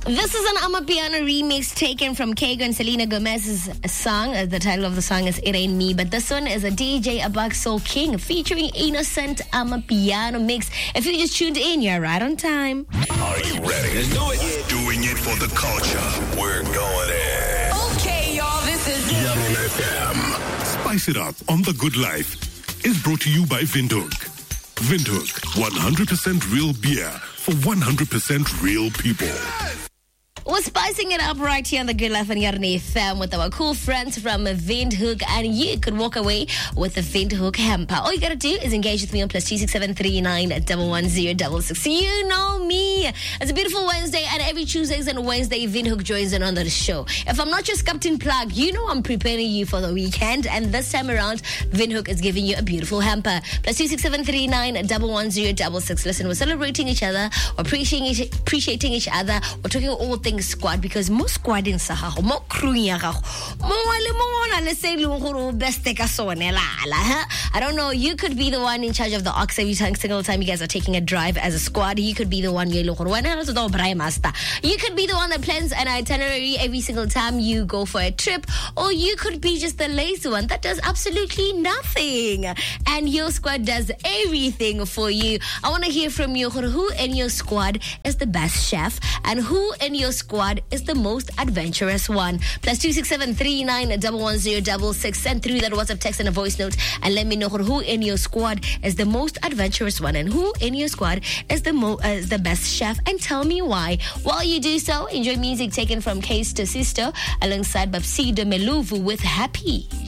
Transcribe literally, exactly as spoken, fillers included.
This is an Amapiano remix taken from Kego and Selena Gomez's song. Uh, the title of the song is It Ain't Me, but this one is a D J Abak Soul King featuring Innocent Amapiano mix. If you just tuned in, you're right on time. Are you ready? Let's do it. Doing it for the culture. We're going in. Okay, y'all, this is Yummy F M. Spice it up on The Good Life is brought to you by Windhoek. Windhoek, one hundred percent real beer for one hundred percent real people. We're spicing it up right here on The Good Life on Yarni F M with our cool friends from Windhoek, and you could walk away with the Windhoek hamper. All you gotta do is engage with me on plus two six seven three nine one one zero six six. You know me. It's a beautiful Wednesday, and every Tuesdays and Wednesday, Windhoek joins in on the show. If I'm not just Captain Plug, you know I'm preparing you for the weekend, and this time around, Windhoek is giving you a beautiful hamper. Plus two six seven three nine one one zero six six. Listen, we're celebrating each other, we're appreciating each, appreciating each other, we're talking all things squad, because mo squad in sa gago mo crew ya gago mo le mo na le se leng gore o best ka sone la la. I don't know, you could be the one in charge of the ox every single time you guys are taking a drive as a squad. You could be the one you look gore wena lo tlo bra master. You could be the one that plans an itinerary every single time you go for a trip, or you could be just the lazy one that does absolutely nothing and your squad does everything for you. I want to hear from you, who in your squad is the best chef and who in your squad is the most adventurous one. Plus two six seven three nine one one zero six six. Send through that WhatsApp text and a voice note and let me know who in your squad is the most adventurous one and who in your squad is the mo- uh, is the best chef, and tell me why. While you do so, enjoy music taken from Case to Sister alongside Babsi de Meluvu with Happy.